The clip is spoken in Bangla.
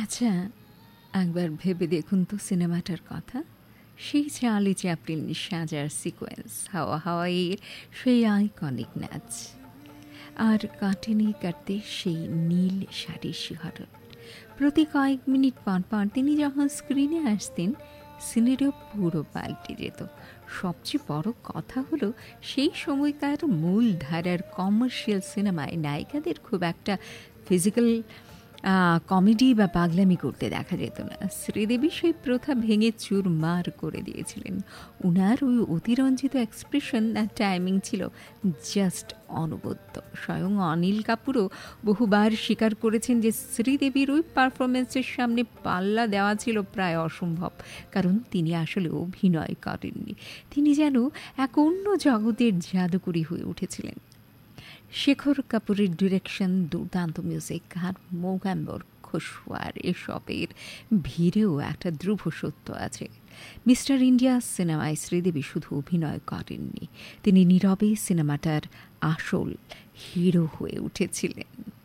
আচ্ছা, একবার ভেবে দেখুন তো সিনেমাটার কথা। সেই চার্লি চ্যাপলিন সাজার সিকোয়েন্স, হাওয়া হাওয়াইয়ের সেই আইকনিক নাচ, আর কাটেনি কাটতে সেই নীল শাড়ির শিহরণ। প্রতি কয়েক মিনিট পর পর তিনি যখন স্ক্রিনে আসতেন, সিনেরিও পুরো পাল্টে যেত। সবচেয়ে বড় কথা হলো, সেই সময়কার মূল ধারার কমার্শিয়াল সিনেমায় নায়িকাদের খুব একটা ফিজিক্যাল কমেডি বা পাগলামি করতে দেখা যেত না। শ্রীদেবী সেই প্রথা ভেঙে চুরমার করে দিয়েছিলেন। উনার ওই অতিরঞ্জিত এক্সপ্রেশন আর টাইমিং ছিল জাস্ট অনবদ্য। স্বয়ং অনিল কাপুরও বহুবার স্বীকার করেছেন যে শ্রীদেবীর ওই পারফরমেন্সের সামনে পাল্লা দেওয়া ছিল প্রায় অসম্ভব, কারণ তিনি আসলে অভিনয় করেননি, তিনি যেন এক অন্য জগতের জাদুকরী হয়ে উঠেছিলেন। শেখর কাপুরের ডিরেকশন, দুর্দান্ত মিউজিক আর মোগাম্বর খোশওয়ার এসবের ভিড়েও একটা ধ্রুব সত্য আছে। মিস্টার ইন্ডিয়া সিনেমায় শ্রীদেবী শুধু অভিনয় করেননি, তিনি নীরবে সিনেমাটার আসল হিরো হয়ে উঠেছিলেন।